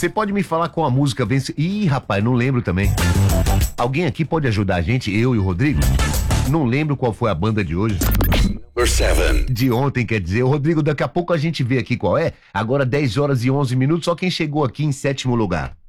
Você pode me falar qual a música vence? Ih, rapaz, não lembro também. Alguém aqui pode ajudar a gente, eu e o Rodrigo? Não lembro qual foi a banda de hoje. Number 7. De ontem, quer dizer. Rodrigo, daqui a pouco a gente vê aqui qual é. Agora 10 horas e 11 minutos, só quem chegou aqui em sétimo lugar.